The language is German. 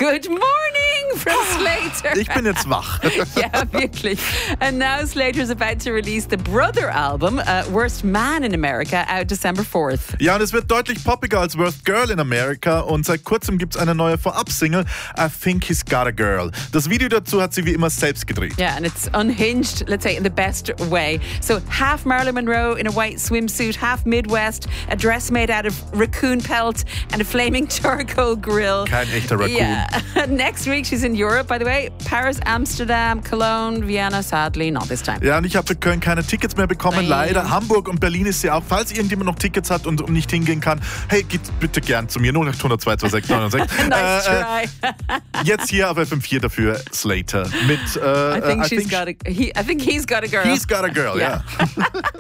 Good morning from Slater. Ich bin jetzt wach. Yeah, wirklich. And now Slater's about to release the Brother album, Worst Man in America, out December 4th. Ja, und es wird deutlich poppiger als Worst Girl in America und seit kurzem gibt es eine neue Vorab-Single, I Think He's Got a Girl. Das Video dazu hat sie wie immer selbst gedreht. Yeah, and it's unhinged, let's say, in the best way. So half Marilyn Monroe in a white swimsuit, half Midwest, a dress made out of raccoon pelt and a flaming charcoal grill. Kein echter Raccoon. Yeah. Next week she's in Europe, by the way. Paris, Amsterdam, Cologne, Vienna, sadly not this time. Ja, und ich habe für Köln keine Tickets mehr bekommen, Nein. leider. Hamburg und Berlin ist sie auch. Falls irgendjemand noch Tickets hat und nicht hingehen kann, hey, geht bitte gern zu mir. 0800 226 996. Nice try. Jetzt hier auf FM4 dafür Slater mit I think he's got a girl. He's Got a Girl, Yeah. ja.